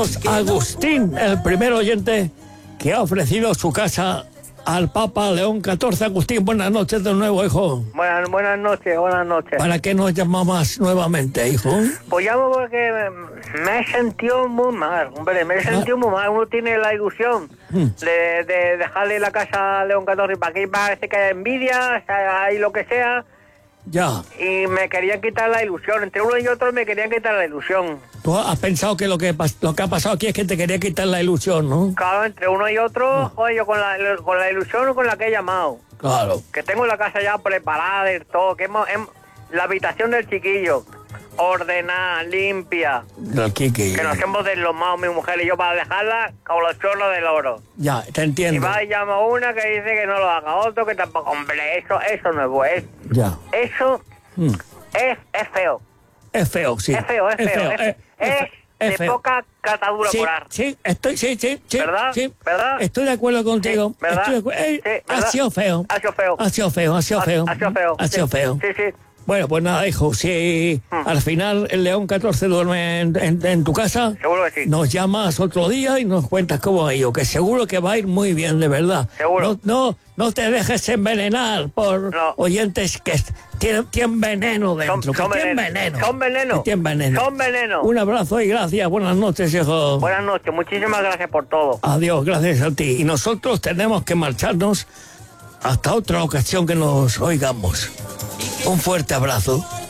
Agustín, el primer oyente que ha ofrecido su casa al Papa León XIV. Agustín, buenas noches de nuevo, hijo. Buenas noches. ¿Para qué nos llamamos nuevamente, hijo? Pues llamo porque me he sentido muy mal, hombre, muy mal. Uno tiene la ilusión de dejarle la casa a León XIV, para que parece que hay envidia, hay lo que sea. Ya. Y me querían quitar la ilusión, entre uno y otro me querían quitar la ilusión. Tú has pensado que lo que ha pasado aquí es que te quería quitar la ilusión, ¿no? Claro, entre uno y otro, joder, yo con la ilusión con la que he llamado. Claro. Que tengo la casa ya preparada y todo, que la habitación del chiquillo, ordenada, limpia. Del Kiki. Que nos hemos deslomado mi mujer y yo para dejarla con los chorros del oro. Ya, te entiendo. Y va y llama una que dice que no lo haga, otro que tampoco. Hombre, eso no es bueno. Ya. Eso es feo. Es feo, sí. Es feo. Es de feo. poca catadura Sí, por ar. sí, ¿Verdad? Sí. ¿Verdad? Estoy de acuerdo contigo. Sí, ¿verdad? Estoy de acuerdo. Sí, ¿verdad? Ha sido feo. Ha sido feo. Ha sido feo. Ha sido feo. Sí. Bueno, pues nada, hijo, si al final el León XIV duerme en tu casa, Seguro que sí. nos llamas otro día y nos cuentas cómo ha ido, que seguro que va a ir muy bien, de verdad. Seguro. No te dejes envenenar por oyentes que tienen veneno dentro. Son veneno. Un abrazo y gracias. Buenas noches, hijo. Buenas noches. Muchísimas gracias por todo. Adiós, gracias a ti. Y nosotros tenemos que marcharnos hasta otra ocasión que nos oigamos. Un fuerte abrazo.